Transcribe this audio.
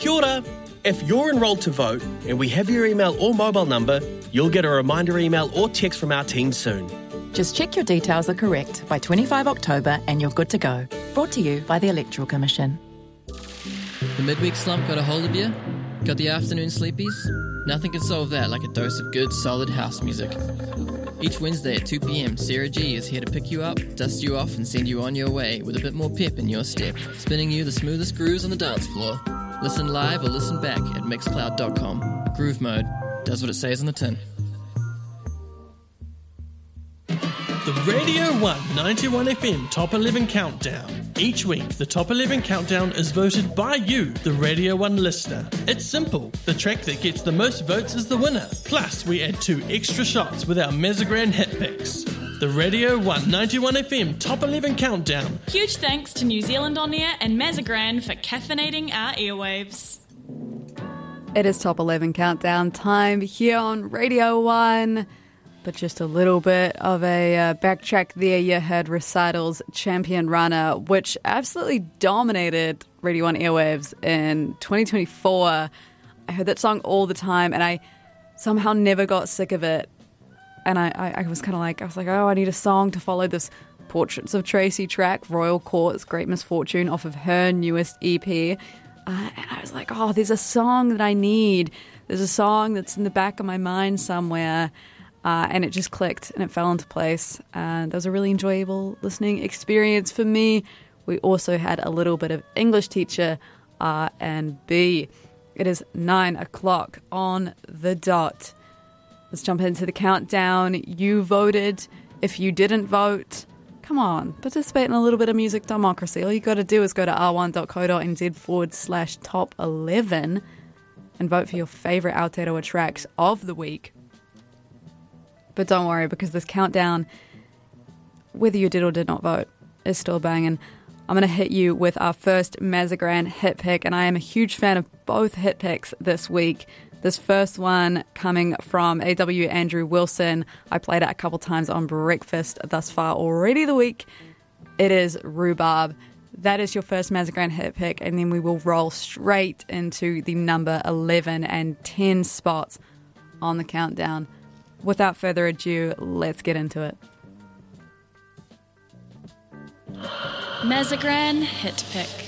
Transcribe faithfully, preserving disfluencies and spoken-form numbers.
Kia ora. If you're enrolled to vote and we have your email or mobile number, you'll get a reminder email or text from our team soon. Just check your details are correct by twenty-fifth of October and you're good to go. Brought to you by the Electoral Commission. The midweek slump got a hold of you? Got the afternoon sleepies? Nothing can solve that like a dose of good, solid house music. Each Wednesday at two p.m, Sarah G is here to pick you up, dust you off and send you on your way with a bit more pep in your step, spinning you the smoothest grooves on the dance floor. Listen live or listen back at mixcloud dot com. Groove Mode does what it says on the tin. The Radio one ninety-one F M Top eleven Countdown. Each week, the Top eleven Countdown is voted by you, the Radio one listener. It's simple. The track that gets the most votes is the winner. Plus, we add two extra shots with our Mazagran hit picks. The Radio one ninety-one F M Top eleven Countdown. Huge thanks to New Zealand On Air and Mazagran for caffeinating our airwaves. It is Top eleven Countdown time here on Radio one. But just a little bit of a uh, backtrack there. You heard Recital's Champion Runner, which absolutely dominated Radio one airwaves in twenty twenty-four. I heard that song all the time and I somehow never got sick of it. And I, I, I was kind of like, I was like, oh, I need a song to follow this Portraits of Tracy track, Royal Court's Great Misfortune, off of her newest E P. Uh, and I was like, oh, there's a song that I need. There's a song that's in the back of my mind somewhere. Uh, and it just clicked and it fell into place. And that was a really enjoyable listening experience for me. We also had a little bit of English teacher R and B. It is nine o'clock on the dot. Let's jump into the countdown. You voted. If you didn't vote, come on, participate in a little bit of music democracy. All you got to do is go to r one dot co dot n z forward slash top eleven and vote for your favourite Aotearoa tracks of the week. But don't worry, because this countdown, whether you did or did not vote, is still banging. I'm going to hit you with our first Mazagran hit pick, and I am a huge fan of both hit picks this week. This first one coming from A W Andrew Wilson. I played it a couple times on Breakfast thus far already the week. It is Rhubarb. That is your first Mazagran hit pick, and then we will roll straight into the number eleven and ten spots on the countdown. Without further ado, let's get into it. Mazagran hit pick.